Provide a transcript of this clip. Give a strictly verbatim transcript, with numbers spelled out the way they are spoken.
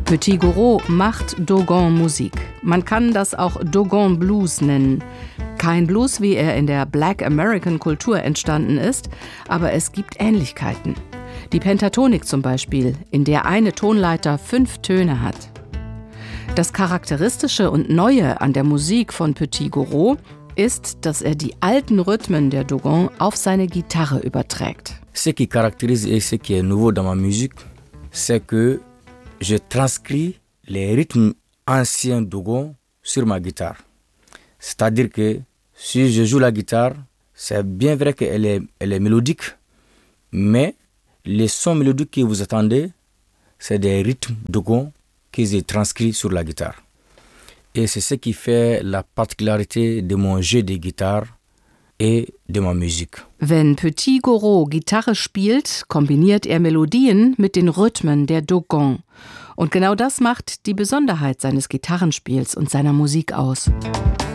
Petit Goro macht Dogon-Musik. Man kann das auch Dogon Blues nennen. Kein Blues, wie er in der Black American Kultur entstanden ist, aber es gibt Ähnlichkeiten. Die Pentatonik zum Beispiel, in der eine Tonleiter fünf Töne hat. Das Charakteristische und Neue an der Musik von Petit Goro ist, dass er die alten Rhythmen der Dogon auf seine Gitarre überträgt. Ce qui caractérise et ce qui est nouveau dans ma musique, c'est que je transcris les rythmes anciens Dogon sur ma guitare. C'est-à-dire que si je joue la guitare, c'est bien vrai qu'elle est, elle est mélodique, mais les sons mélodiques que vous entendez, c'est des rythmes Dogon que j'ai transcrits sur la guitare. Et c'est ce qui fait la particularité de mon jeu de guitare et de ma musique. Wenn Petit Goro Gitarre spielt, kombiniert er Melodien mit den Rhythmen der Dogon. Und genau das macht die Besonderheit seines Gitarrenspiels und seiner Musik aus.